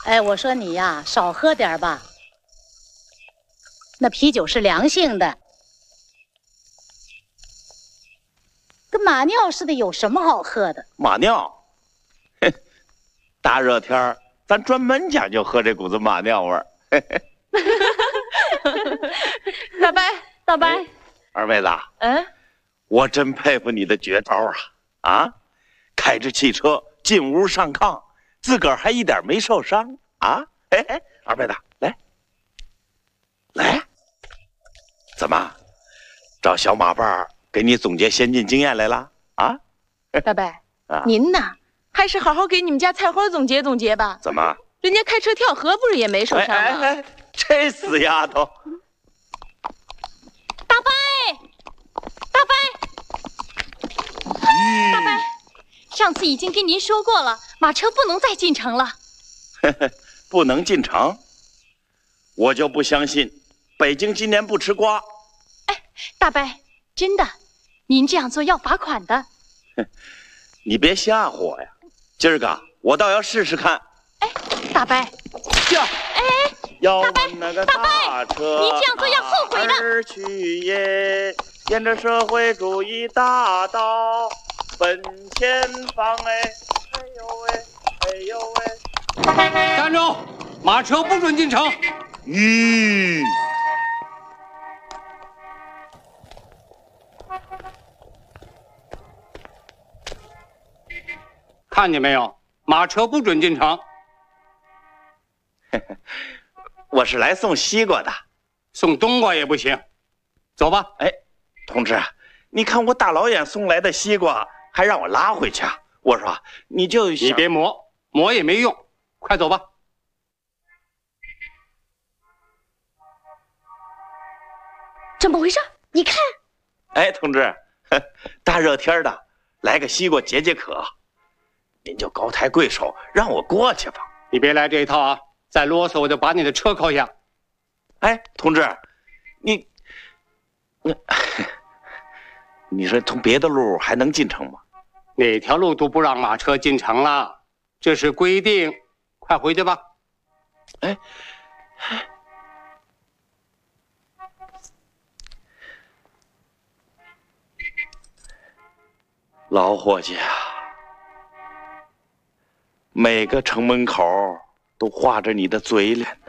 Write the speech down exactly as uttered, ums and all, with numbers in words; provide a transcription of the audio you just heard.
哎，我说你呀，少喝点吧。那啤酒是凉性的，跟马尿似的，有什么好喝的？ 马尿，嘿，大热天儿，咱专门讲究喝这股子马尿味儿。 大伯，大伯， 哎、二妹子， 嗯， 我真佩服你的绝招啊！啊，开着汽车进屋上炕，自个儿还一点没受伤啊！哎哎，二妹子，来，来，怎么，找小马伴儿给你总结先进经验来了啊？ 大伯， 啊， 您呐，还是好好给你们家菜花总结总结吧。 怎么？ 人家开车跳河不是也没受伤吗？ 哎哎哎，这死丫头！ 大伯，大伯，大伯，上次已经跟您说过了，马车不能再进城了。 不能进城，我就不相信北京今年不吃瓜。 哎，大伯，真的，您这样做要罚款的。 你别吓唬我呀！今儿个我倒要试试看。 哎，大伯， 呀， 哎， 要问那个大车， 你这样做要后悔的。 哪儿去耶？沿着社会主义大道奔前方，哎，哎呦喂，哎呦喂！ 站住！马车不准进城。 吁、嗯， 看见没有？马车不准进城。 我是来送西瓜的， 送冬瓜也不行。走吧。 哎，同志，你看我大老远送来的西瓜，还让我拉回去啊？我说，你就你别磨，磨也没用，快走吧。 怎么回事？你看， 哎，同志，大热天的，来个西瓜解解渴，您就高抬贵手，让我过去吧。 你别来这一套啊！再啰嗦，我就把你的车扣下。 哎，同志，你，你，你说从别的路还能进城吗？ 哪条路都不让马车进城了，这是规定。快回去吧。 哎，老伙计啊，每个城门口都画着你的嘴脸。